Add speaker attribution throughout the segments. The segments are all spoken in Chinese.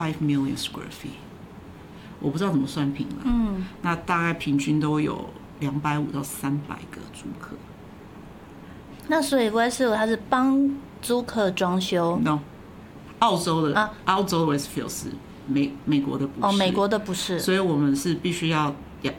Speaker 1: 5 million square feet， 我不知道怎么算平了。那大概平均都有250到300个租客。
Speaker 2: 那所以 Westfield 它是帮租客装修
Speaker 1: ？No， 澳洲的Westfield 是美国的不是。
Speaker 2: 美国的不是。
Speaker 1: 所以我们必须要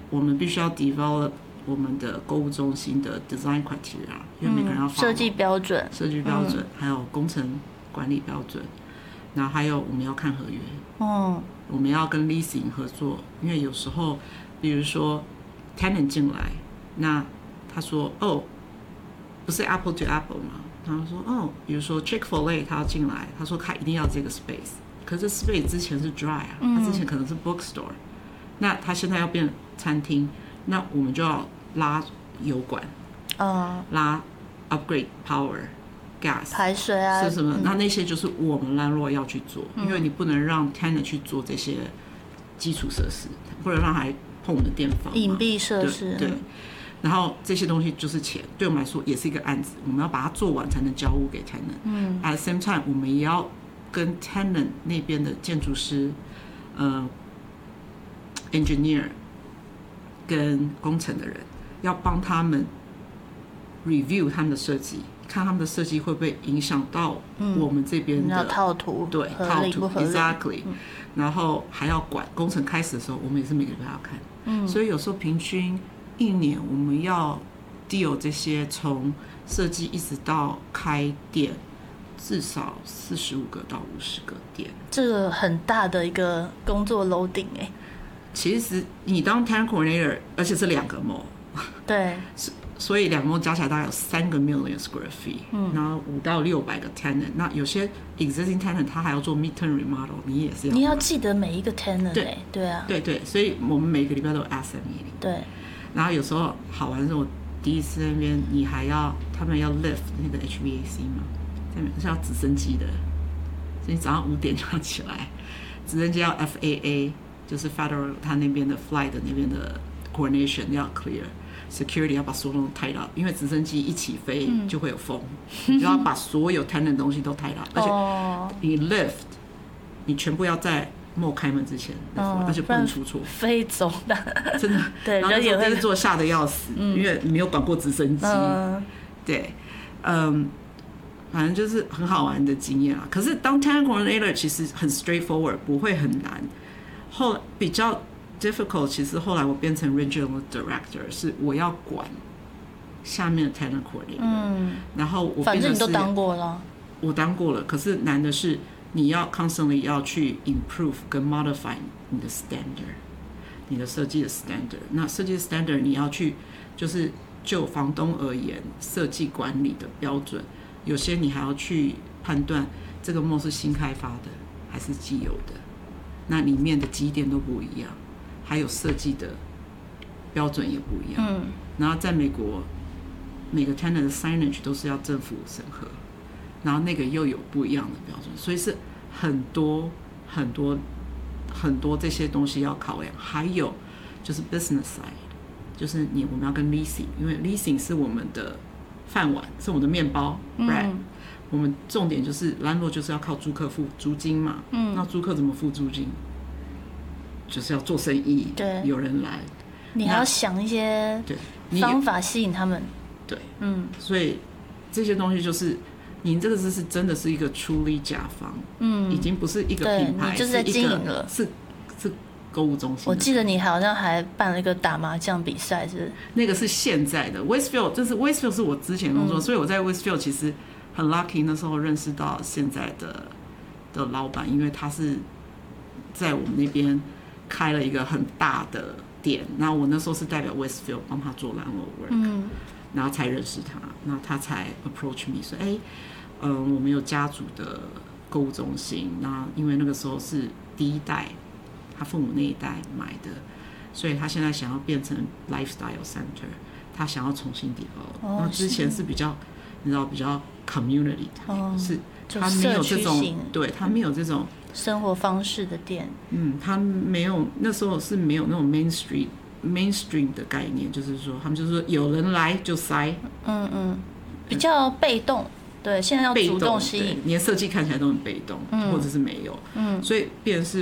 Speaker 1: develop 我们的购物中心的 design criteria， 因为每个人要
Speaker 2: 设计标准，
Speaker 1: 还有工程管理标准，然后还有我们要看合约，我们要跟 leasing 合作，因为有时候，比如说 tenant 进来，那他说不是 apple to apple 嘛，然后说比如说 Chick-fil-A 他要进来，他说他一定要这个 space， 可是 space 之前是 dry 啊，他之前可能是 bookstore， 那他现在要变餐厅。那我们就要拉油管，拉 upgrade power、gas
Speaker 2: 排水啊，
Speaker 1: 是什么？那些就是我们landlord要去做，因为你不能让 tenant 去做这些基础设施，不能让他碰我们的电房、
Speaker 2: 隐蔽设施。
Speaker 1: 对。然后这些东西就是钱，对我们来说也是一个案子，我们要把它做完才能交屋给 tenant。At the same time， 我们也要跟 tenant 那边的建筑师、engineer。跟工程的人要帮他们 review 他们的设计，看他们的设计会不会影响到我们这边的
Speaker 2: 套图，
Speaker 1: 对，套图 exactly，然后还要管工程开始的时候，我们也是每个礼拜要看，所以有时候平均一年我们要 deal 这些从设计一直到开店，至少45个到50个店，
Speaker 2: 这个很大的一个工作 loading
Speaker 1: 其实你当 tenant coordinator， 而且是2个 mall，
Speaker 2: 对，
Speaker 1: 所以2个 mall 加起来大概有3个 million square feet，然后5到600个 tenant。那有些 existing tenant 他还要做 midterm remodel， 你也是要。
Speaker 2: 你要记得每一个 tenant， 对啊，
Speaker 1: 对，所以我们每个礼拜都有 asset meeting。
Speaker 2: 对。
Speaker 1: 然后有时候好玩的是，我第一次那边你还要他们要 lift 那个 HVAC 嘛，是要直升机的，所以你早上5点就要起来，直升机要 FAA。就是 Federal 他那边的 flight 的那边的 coordination 要 clear，security 要把所有东西 tied up， 因为直升机一起飞就会有风，你就要把所有 tenant 的东西都 tied up， 而且你 lift 你全部要在 mall 开门之前，而且不能出错，
Speaker 2: 飞走的，
Speaker 1: 真的。
Speaker 2: 对，
Speaker 1: 然后那时候真是做吓得要死，因为没有管过直升机，对，反正就是很好玩的经验啊。可是当 tenant coordinator 其实很 straightforward， 不会很难。后比较 difficult， 其实后来我变成 regional director， 是我要管下面的 tenant coordinator，然后我
Speaker 2: 反正你都当过了，
Speaker 1: 我当过了，可是难的是你要 constantly 要去 improve 跟 modify 你的 standard， 你的设计的 standard。那设计的 standard 你要去就是就房东而言，设计管理的标准，有些你还要去判断这个 mall 是新开发的还是既有的。那里面的基点都不一样，还有设计的标准也不一样。然后在美国，每个 tenant 的 signage 都是要政府审核，然后那个又有不一样的标准，所以是很多这些东西要考量。还有就是 business side， 就是我们要跟 leasing， 因为 leasing 是我们的饭碗，是我们的面包 bread。我们重点就是 landlord 就是要靠租客付租金嘛，那租客怎么付租金？就是要做生意，
Speaker 2: 对，
Speaker 1: 有人来，
Speaker 2: 你还要想一些方法吸引他们，
Speaker 1: 对，所以这些东西就是你这个是真的是一个出力甲方，已经不是一个品牌，
Speaker 2: 你就是在经营了，
Speaker 1: 是购物中心。
Speaker 2: 我记得你好像还办了一个打麻将比赛，是不是？
Speaker 1: 那个是现在的 Westfield， Westfield 是我之前工作，所以我在 Westfield 其实很 lucky， 那时候认识到现在的老板，因为他是在我们那边开了一个很大的店，那我那时候是代表 Westfield 帮他做 landlord work，然后才认识他，那他才 approach me 说，我们有家族的购物中心，那因为那个时候是第一代，他父母那一代买的，所以他现在想要变成 lifestyle center， 他想要重新 develop，那之前是比较你知道比较 community， 是他没有这种，对，他没有这种
Speaker 2: 生活方式的店，
Speaker 1: 他没有，那时候是没有那种 mainstream 的概念，就是说他们就是说有人来就塞，
Speaker 2: 比较被动， 对，现在要主
Speaker 1: 被动，对
Speaker 2: 动吸引，
Speaker 1: 你的设计看起来都很被动，或者是没有，所以变成是